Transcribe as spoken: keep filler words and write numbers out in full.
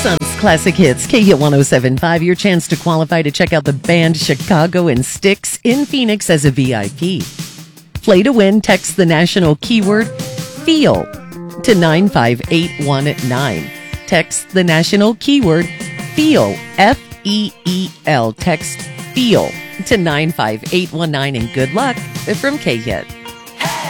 Tucson's Classic Hits, K Hit one oh seven point five. Your chance to qualify to check out the band Chicago and Styx in Phoenix as a V I P. Play to win. Text the national keyword FEEL to nine five eight one nine. Text the national keyword FEEL, F E E L. Text FEEL to nine five eight one nine, and good luck from K Hit.